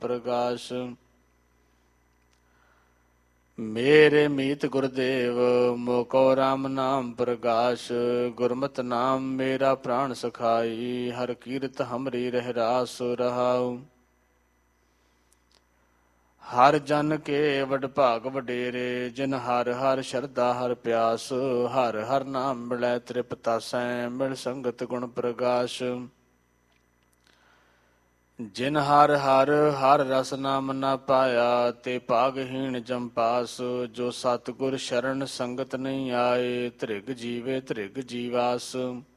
ਪ੍ਰਗਾਸ਼। ਮੇਰੇ ਮੀਤ ਗੁਰਦੇਵ ਮੋਕੋ ਰਾਮ ਨਾਮ ਪ੍ਰਗਾਸ਼। ਗੁਰਮਤਿ ਨਾਮ ਮੇਰਾ ਪ੍ਰਾਣ ਸਖਾਈ, ਹਰ ਕੀਰਤ ਹਮਰੀ ਰਹਿ ਰਾਸ ਰਹਾਉ। ਹਰ ਜਨ ਕੇ ਵਡ ਭਾਗ ਵਡੇਰੇ, ਜਿਨ ਹਰ ਹਰ ਸ਼ਰਧਾ ਹਰ ਪਿਆਸ। ਹਰ ਹਰ ਨਾਮ ਮਿਲੈ ਤ੍ਰਿਪਤਾਸੈ, ਮਿਲ ਸੰਗਤ ਗੁਣ ਪ੍ਰਗਾਸ਼। ਜਿਨ ਹਰ ਹਰ ਹਰ ਰਸ ਨਾਮ ਨਾ ਪਾਇਆ, ਤੇ ਭਾਗਹੀਣ ਜੰਪਾਸ। ਜੋ ਸਤਿਗੁਰ ਸ਼ਰਨ ਸੰਗਤ ਨਹੀਂ ਆਏ, ਧ੍ਰਿਗ ਜੀਵੇ ਧ੍ਰਿਗ ਜੀਵਾਸ।